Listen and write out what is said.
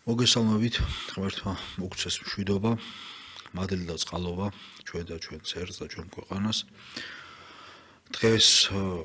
მოგესალმებით, ღმერთმა მოგცეს მშვიდობა, მადლი და წყალობა ჩვენ და ჩვენ ცერს და ჩვენ ქვეყანას. დღეს